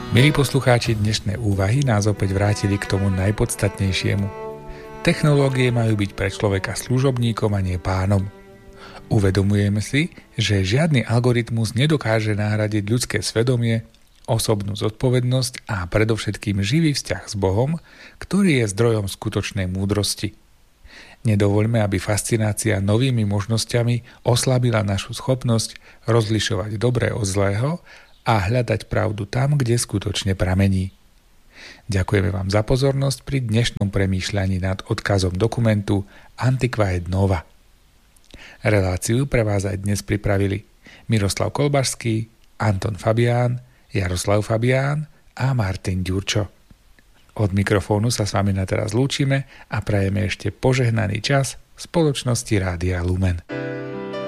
Milí poslucháči, dnešné úvahy nás opäť vrátili k tomu najpodstatnejšiemu. Technológie majú byť pre človeka služobníkom a nie pánom. Uvedomujeme si, že žiadny algoritmus nedokáže nahradiť ľudské svedomie, osobnú zodpovednosť a predovšetkým živý vzťah s Bohom, ktorý je zdrojom skutočnej múdrosti. Nedovoľme, aby fascinácia novými možnosťami oslabila našu schopnosť rozlišovať dobré od zlého a hľadať pravdu tam, kde skutočne pramení. Ďakujeme vám za pozornosť pri dnešnom premýšľaní nad odkazom dokumentu Antiqua et Nova. Reláciu pre vás aj dnes pripravili Miroslav Kolbašský, Anton Fabián, Jaroslav Fabián a Martin Ďurčo. Od mikrofónu sa s vami na teraz lúčime a prajeme ešte požehnaný čas v spoločnosti Rádia Lumen.